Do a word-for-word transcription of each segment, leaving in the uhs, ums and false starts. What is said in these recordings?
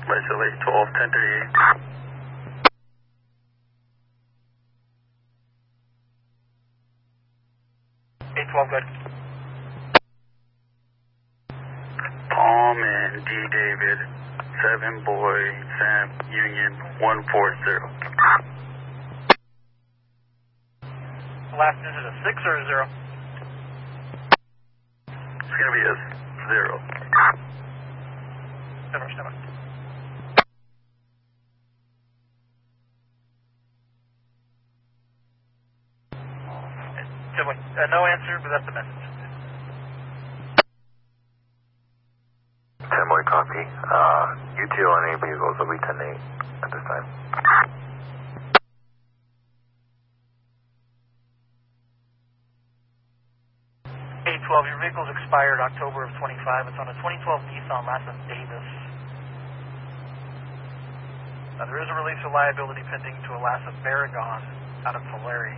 Vessel eight twelve, ten thirty-eight. eight twelve, good. Palm and D David, seven Boy, Sam, Union, one four zero. Last digit a six or a zero? It's going to be a zero. Never, never. Uh, no answer, but that's the message. ten Boy, copy. Uh, U T O on any vehicles will be ten eight at this time. eight twelve, your vehicle's expired October of twenty-five. It's on a twenty twelve Nissan Lassa Davis. Now, there is a release of liability pending to a Lassa Baragon out of Tulare.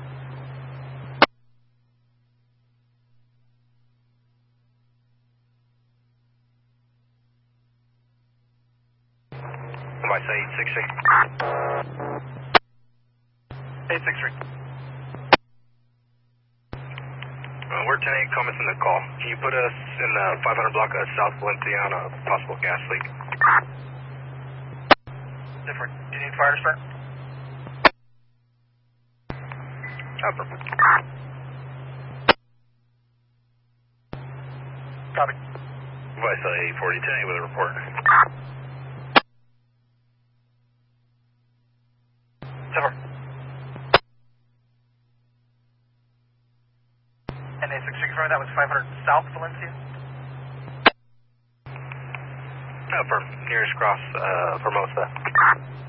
I say eight six six. eight six three. Uh, we're ten eight, comments in the call. Can you put us in the five hundred block of South Valencia on a possible gas leak? Different. Do you need fire to start? Oh, perfect. Copy. Vessel eight forty, ten eight with a report. Never. And A six six, that was five hundred South Valencia? Uh, for nearest cross, uh, Formosa.